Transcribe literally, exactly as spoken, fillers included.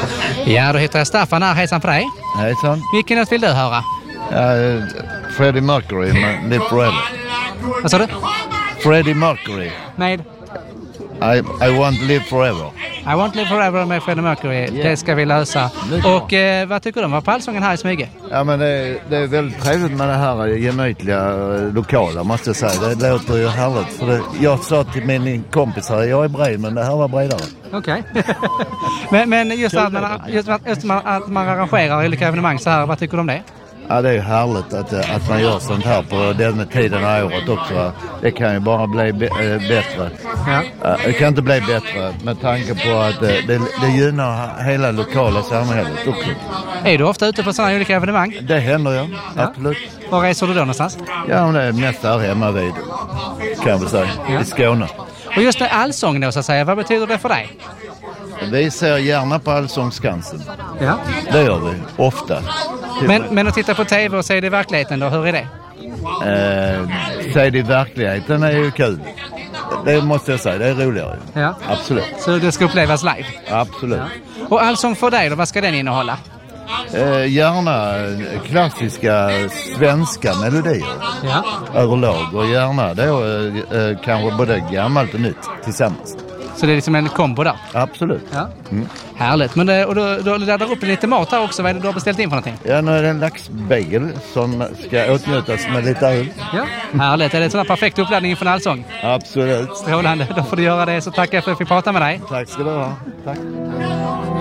Ja, då heter jag Staffan här. Hejsan på dig. Hejsan. Vilken låt vill du höra? Uh, Freddie Mercury med Live Forever. Vad sa du? Freddie Mercury. Med? I, I want to live forever. I want to live forever med Freddie Mercury. Yeah. Det ska vi lösa. Och eh, vad tycker du om Allsången här i Smyge? Ja, men det, det är väldigt trevligt med det här gemytliga lokala, måste jag säga. Det låter ju härligt. För det, jag sa till min kompis här, jag är bred, men det här var bredare. Okej. Okay. men, men just, att man, just, att, just att man arrangerar olika evenemang så här, vad tycker du om det? Ja, det är ju härligt att, att man gör sånt här på den tiden av året också. Det kan ju bara bli b- äh, bättre. Ja. Det kan inte bli bättre med tanke på att det, det, det gynnar hela lokala samhället också. Är du ofta ute på sådana olika evenemang? Det händer jag, ja. Absolut. Var reser du då någonstans? Ja, det är mest här hemma vid, kan jag väl säga, ja. I Skåne. Och just med allsång då så att säga, vad betyder det för dig? Vi ser gärna på Allsångsskansen. Ja. Det gör vi, ofta. Men, men att titta på tv och se det i verkligheten då, hur är det? Eh, se det i verkligheten är ju kul. Det måste jag säga, det är roligare. Ja. Absolut. Så det ska upplevas live? Absolut. Ja. Och allsång för dig då, vad ska den innehålla? Eh, gärna klassiska svenska melodier. Ja. Överlag. Och gärna då eh, kanske både gammalt och nytt tillsammans. Så det är liksom en kombo där? Absolut. Ja. Mm. Härligt. Men det, och då, då laddar upp lite mat här också. Vad är det du har beställt in för någonting? Ja, nu är det en laxbagel som ska åtnjutas med lite öl. Ja. Härligt. Är det en sån här perfekt uppladdning för en allsång? Absolut. Strålande. Då får du göra det. Så tackar jag för att vi fick prata med dig. Tack ska du ha. Tack.